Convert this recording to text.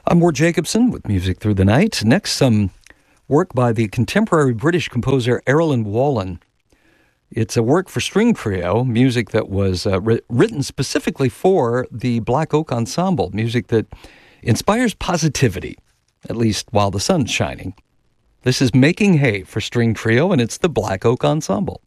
I'm Ward Jacobson with Music Through the Night. Next, some work by the contemporary British composer Erilyn Wallen. It's a work for string trio, music that was written specifically for the Black Oak Ensemble, music that inspires positivity, at least while the sun's shining. This is Making Hay for string trio, and it's the Black Oak Ensemble.